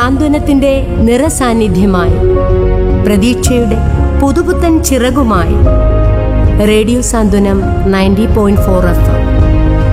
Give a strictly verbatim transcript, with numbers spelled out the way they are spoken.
സാന്ത്വനത്തിന്റെ നിറസാന്നിധ്യമായി, പ്രതീക്ഷയുടെ പുതുപുത്തൻ ചിറകുമായി റേഡിയോ സാന്ത്വനം ninety point four F M.